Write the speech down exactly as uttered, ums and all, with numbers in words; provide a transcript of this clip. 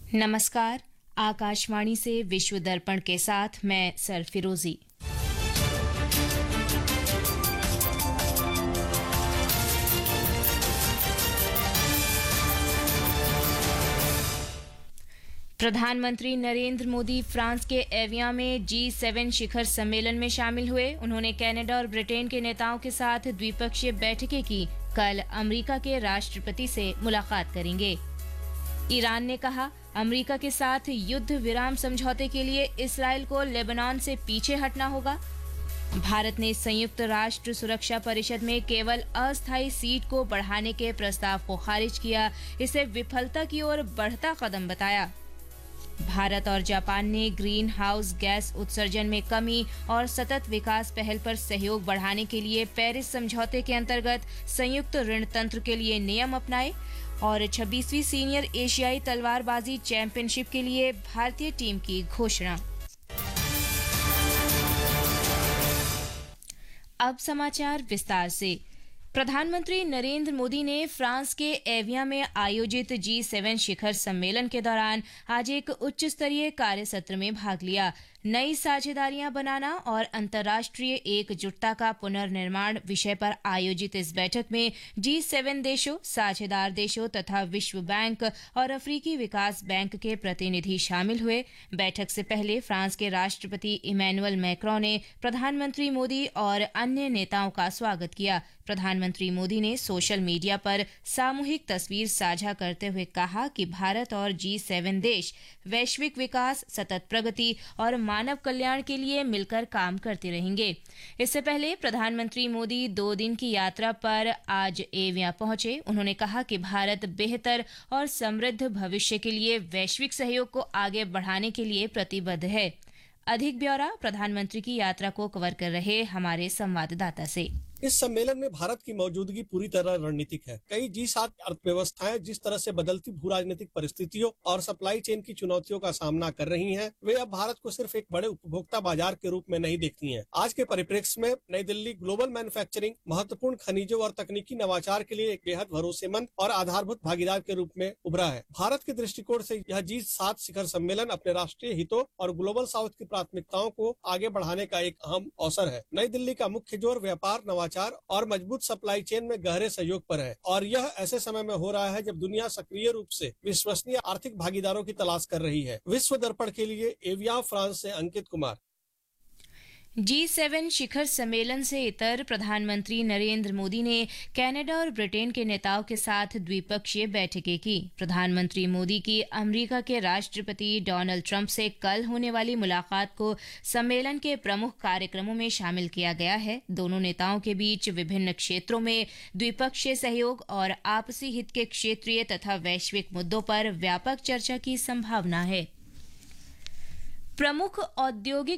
नमस्कार। आकाशवाणी से विश्व दर्पण के साथ मैं सर फिरोजी। प्रधानमंत्री नरेंद्र मोदी फ्रांस के एवियान में जी सेवन शिखर सम्मेलन में शामिल हुए। उन्होंने कनाडा और ब्रिटेन के नेताओं के साथ द्विपक्षीय बैठकें की। कल अमेरिका के राष्ट्रपति से मुलाकात करेंगे। ईरान ने कहा, अमेरिका के साथ युद्ध विराम समझौते के लिए इस्राएल को लेबनान से पीछे हटना होगा। भारत ने संयुक्त राष्ट्र सुरक्षा परिषद में केवल अस्थायी सीट को बढ़ाने के प्रस्ताव को खारिज किया। इसे विफलता की ओर बढ़ता कदम बताया। भारत और जापान ने ग्रीन हाउस गैस उत्सर्जन में कमी और सतत विकास पहल पर सहयोग बढ़ाने के लिए पेरिस समझौते के अंतर्गत संयुक्त ऋण तंत्र के लिए नियम अपनाए। और छब्बीसवीं सीनियर एशियाई तलवारबाजी चैंपियनशिप के लिए भारतीय टीम की घोषणा। अब समाचार विस्तार से। प्रधानमंत्री नरेंद्र मोदी ने फ्रांस के एवियान में आयोजित जी सेवन शिखर सम्मेलन के दौरान आज एक उच्च स्तरीय कार्य सत्र में भाग लिया। नई साझेदारियां बनाना और अंतर्राष्ट्रीय एकजुटता का पुनर्निर्माण विषय पर आयोजित इस बैठक में जी सेवन देशों, साझेदार देशों तथा विश्व बैंक और अफ्रीकी विकास बैंक के प्रतिनिधि शामिल हुए। बैठक से पहले फ्रांस के राष्ट्रपति इमैनुअल मैक्रों ने प्रधानमंत्री मोदी और अन्य नेताओं का स्वागत किया। प्रधानमंत्री मोदी ने सोशल मीडिया पर सामूहिक तस्वीर साझा करते हुए कहा कि भारत और जी सेवन देश वैश्विक विकास, सतत प्रगति और मानव कल्याण के लिए मिलकर काम करते रहेंगे। इससे पहले प्रधानमंत्री मोदी दो दिन की यात्रा पर आज एवियान पहुंचे। उन्होंने कहा कि भारत बेहतर और समृद्ध भविष्य के लिए वैश्विक सहयोग को आगे बढ़ाने के लिए प्रतिबद्ध है। अधिक ब्यौरा प्रधानमंत्री की यात्रा को कवर कर रहे हमारे संवाददाता से। इस सम्मेलन में भारत की मौजूदगी पूरी तरह रणनीतिक है। कई जी सात अर्थव्यवस्थाएं जिस तरह से बदलती भू राजनीतिक परिस्थितियों और सप्लाई चेन की चुनौतियों का सामना कर रही हैं, वे अब भारत को सिर्फ एक बड़े उपभोक्ता बाजार के रूप में नहीं देखती हैं। आज के परिप्रेक्ष्य में नई दिल्ली ग्लोबल मैन्युफैक्चरिंग, महत्वपूर्ण खनिजों और तकनीकी नवाचार के लिए एक बेहद भरोसेमंद और आधारभूत भागीदार के रूप में उभरा है। भारत के दृष्टिकोण से यह जी सात शिखर सम्मेलन अपने राष्ट्रीय हितों और ग्लोबल साउथ की प्राथमिकताओं को आगे बढ़ाने का एक अहम अवसर है। नई दिल्ली का मुख्य जोर व्यापार, नवाचार और मजबूत सप्लाई चेन में गहरे सहयोग पर है और यह ऐसे समय में हो रहा है जब दुनिया सक्रिय रूप से विश्वसनीय आर्थिक भागीदारों की तलाश कर रही है। विश्व दर्पण के लिए एवियान फ्रांस से अंकित कुमार। जी सेवन शिखर सम्मेलन से इतर प्रधानमंत्री नरेंद्र मोदी ने कनाडा और ब्रिटेन के नेताओं के साथ द्विपक्षीय बैठकें की। प्रधानमंत्री मोदी की अमेरिका के राष्ट्रपति डोनाल्ड ट्रंप से कल होने वाली मुलाकात को सम्मेलन के प्रमुख कार्यक्रमों में शामिल किया गया है। दोनों नेताओं के बीच विभिन्न क्षेत्रों में द्विपक्षीय सहयोग और आपसी हित के क्षेत्रीय तथा वैश्विक मुद्दों पर व्यापक चर्चा की संभावना है। प्रमुख औद्योगिक